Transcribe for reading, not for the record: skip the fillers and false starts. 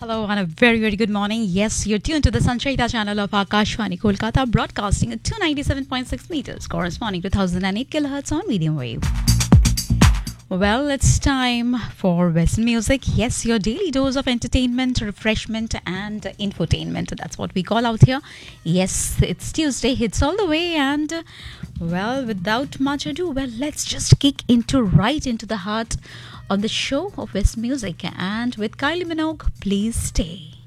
hello, and a very, very good morning. Yes, you're tuned to the Sanchayita channel of Akashvani Kolkata, broadcasting at 297.6 meters, corresponding to 1008 kilohertz on medium wave. Well, it's time for Western music. Yes, your daily dose of entertainment, refreshment, and infotainment. That's what we call out here. Yes, it's Tuesday, hits all the way, and well, without much ado, let's just kick right into the heart of the show of West music. And with Kylie Minogue, please stay.